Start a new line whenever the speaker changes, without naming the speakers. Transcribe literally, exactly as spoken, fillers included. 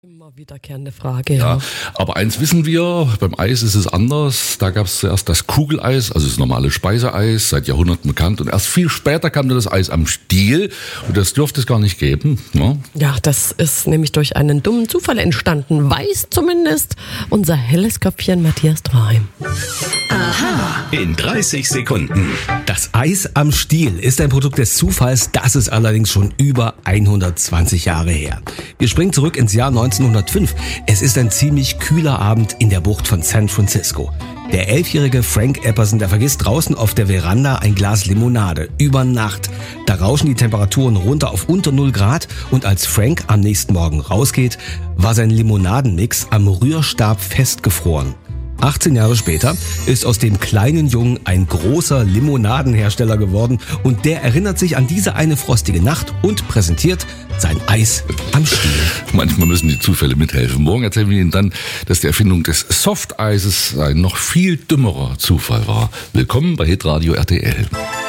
Immer wiederkehrende Frage,
Ja,
ja.
aber eins wissen wir, beim Eis ist es anders. Da gab es zuerst das Kugeleis, also das normale Speiseeis, seit Jahrhunderten bekannt. Und erst viel später kam dann das Eis am Stiel. Und das dürfte es gar nicht geben. Ja,
Ja, das ist nämlich durch einen dummen Zufall entstanden. Weiß zumindest unser helles Köpfchen Matthias Traheim.
In dreißig Sekunden.
Das Eis am Stiel ist ein Produkt des Zufalls, das ist allerdings schon über hundertzwanzig Jahre her. Wir springen zurück ins Jahr neunzehnhundertfünf. Es ist ein ziemlich kühler Abend in der Bucht von San Francisco. Der elfjährige Frank Epperson, der vergisst draußen auf der Veranda ein Glas Limonade. Über Nacht. Da rauschen die Temperaturen runter auf unter null Grad und als Frank am nächsten Morgen rausgeht, war sein Limonadenmix am Rührstab festgefroren. achtzehn Jahre später ist aus dem kleinen Jungen ein großer Limonadenhersteller geworden und der erinnert sich an diese eine frostige Nacht und präsentiert sein Eis am Stiel.
manchmal müssen die Zufälle mithelfen. Morgen erzählen wir Ihnen dann, dass die Erfindung des Softeises ein noch viel dümmerer Zufall war. Willkommen bei Hitradio R T L.